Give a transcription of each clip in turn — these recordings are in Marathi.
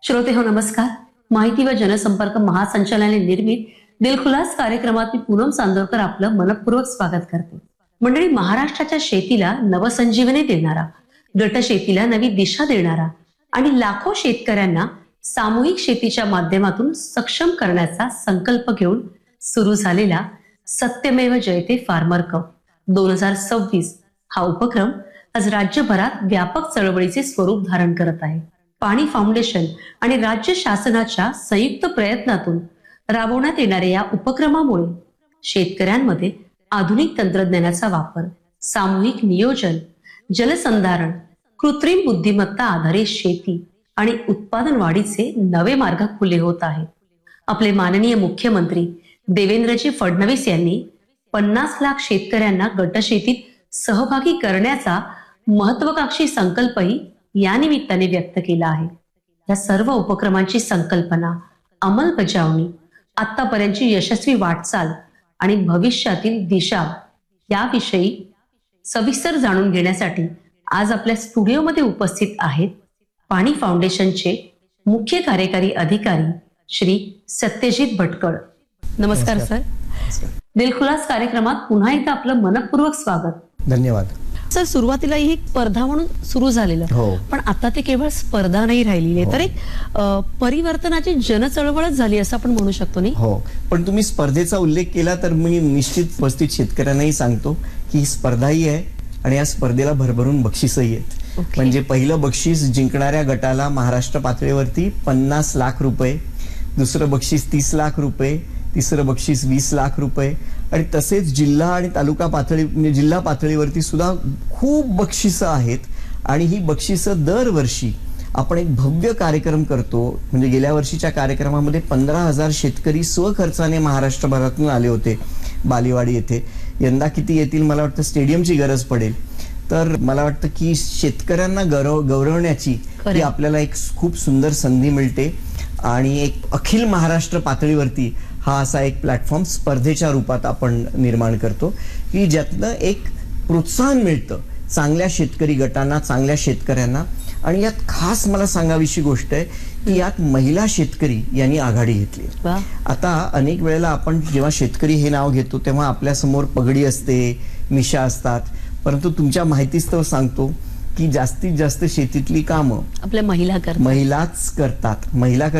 श्रोते हो नमस्कार. माहिती व जनसंपर्क महासंचालनालय निर्मित दिलखुलास कार्यक्रमात मी पूनम चांदोरकर आपलं मनपूर्वक स्वागत करते. मंडळी, महाराष्ट्राच्या शेतीला नवसंजीवनी देणारा, गट शेतीला नवी दिशा देणारा आणि लाखो शेतकऱ्यांना सामूहिक शेतीच्या माध्यमातून सक्षम करण्याचा संकल्प घेऊन सुरू झालेला सत्यमेव जयते फार्मर कप 2026 हा उपक्रम आज राज्यभरात व्यापक चळवळीचे स्वरूप धारण करत आहे. पाणी फाउंडेशन आणि राज्य शासनाच्या संयुक्त प्रयत्नातून राबवण्यात येणाऱ्या या उपक्रमामुळे शेतकऱ्यांमध्ये आधुनिक तंत्रज्ञानाचा वापर, सामूहिक नियोजन, जलसंधारण, कृत्रिम बुद्धिमत्ता आधारित शेती आणि उत्पादन वाढीचे नवे मार्ग खुले होत आहेत. आपले माननीय मुख्यमंत्री देवेंद्रजी फडणवीस यांनी 50 लाख शेतकऱ्यांना गटशेतीत सहभागी करण्याचा महत्वाकांक्षी संकल्पही या निमित्ताने व्यक्त केला आहे. या सर्व उपक्रमांची संकल्पना, अंमलबजावणी, आतापर्यंतची यशस्वी वाटचाल आणि भविष्यातील दिशा याविषयी सविस्तर जाणून घेण्यासाठी आज आपल्या स्टुडिओमध्ये उपस्थित आहेत पाणी फाउंडेशनचे मुख्य कार्यकारी अधिकारी श्री सत्यजित भटकळ. नमस्कार सर. दिलखुलास कार्यक्रमात पुन्हा एकदा आपलं मनपूर्वक स्वागत. धन्यवाद सर. सुरुवातीला ही स्पर्धा म्हणून सुरू झालेलं, पण आता ते केवळ स्पर्धा नाही राहिलेली, तर एक परिवर्तनाची जनचळवळच झाली असं आपण म्हणू शकतो नाही. हो, पण तुम्ही स्पर्धेचा उल्लेख केला तर मी निश्चित उपस्थित शेतकऱ्यांनाही सांगतो की ही स्पर्धाही आहे आणि या स्पर्धेला भरभरून बक्षीसही आहेत. म्हणजे पहिलं बक्षीस जिंकणाऱ्या गटाला महाराष्ट्र पातळीवरती 50 लाख रुपये, दुसरं बक्षीस 30 लाख रुपये, तिसरं बक्षीस 20 लाख रुपये आणि तसेच जिल्हा आणि तालुका पातळी म्हणजे जिल्हा पातळीवरती सुद्धा खूप बक्षिसं आहेत. आणि ही बक्षिसं दरवर्षी आपण एक भव्य कार्यक्रम करतो. म्हणजे गेल्या वर्षीच्या कार्यक्रमामध्ये 15,000 शेतकरी स्वखर्चाने महाराष्ट्रभरातून आले होते बालेवाडी येथे. यंदा किती येतील मला वाटतं स्टेडियमची गरज पडेल. तर मला वाटतं की शेतकऱ्यांना गौरवण्याची ही आपल्याला एक खूप सुंदर संधी मिळते आणि एक अखिल महाराष्ट्र पातळीवरती हा असा एक प्लॅटफॉर्म स्पर्धेच्या रूपात आपण निर्माण करतो की ज्यातनं एक प्रोत्साहन मिळतं चांगल्या शेतकरी गटांना, चांगल्या शेतकऱ्यांना. आणि यात खास मला सांगावीशी गोष्ट आहे की यात महिला शेतकरी यांनी आघाडी घेतली. आता अनेक वेळेला आपण जेव्हा शेतकरी हे नाव घेतो तेव्हा आपल्या समोर पगडी असते, मिशा असतात, परंतु तुमच्या माहितीस्तव सांगतो की जास्तीत जास्त शेतीतली कामं आपल्या महिलाच करतात.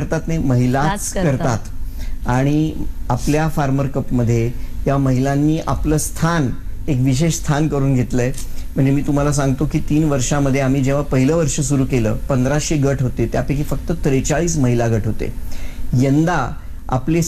महिलाच करतात. आणि आपल्या फार्मर कप मध्ये या महिलांनी आपलं स्थान, एक विशेष स्थान करून घेतलंय. म्हणजे मी तुम्हाला सांगतो की 3 वर्षामध्ये आम्ही जेव्हा पहिलं वर्ष सुरू केलं 1500 गट होते, त्यापैकी फक्त 43 महिला गट होते. यंदा आपले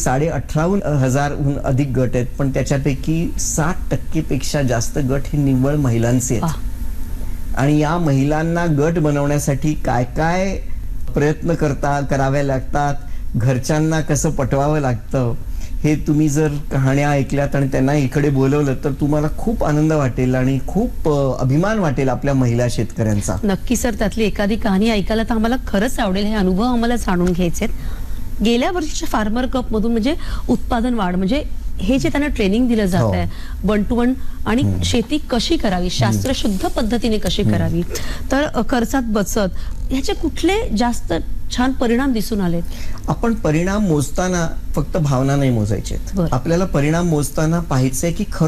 18,500 अधिक गट आहेत, पण त्याच्यापैकी 60% पेक्षा जास्त गट हे निव्वळ महिलांचे आहेत. आणि या महिलांना गट बनवण्यासाठी काय काय प्रयत्न करावे लागतात, घरच्यांना कसं पटवावं लागतं, हे तुम्ही जर कहाण्या ऐकल्यात आणि त्यांना इकडे बोलवलं तर तुम्हाला खूप आनंद वाटेल आणि खूप अभिमान वाटेल आपल्या महिला शेतकऱ्यांचा. नक्की सर, त्यातली एखादी कहाणी ऐकायला तर आम्हाला खरंच आवडेल. हे अनुभव आम्हाला जाणून घ्यायचे. गेल्या वर्षीच्या फार्मर कप मधून म्हणजे उत्पादन वाढ, म्हणजे हे जे त्यांना ट्रेनिंग दिलं जात आहे 1 to 1 आणि शेती कशी करावी, शास्त्रशुद्ध पद्धतीने कशी करावी, तर खर्चात बचत, ह्याचे कुठले जास्त छान परिणाम दिसून आलेत? आपण परिणाम मोजताना फक्त भावना नाही मोजायचे. आपल्याला परिणाम मोजताना पाहायचंय की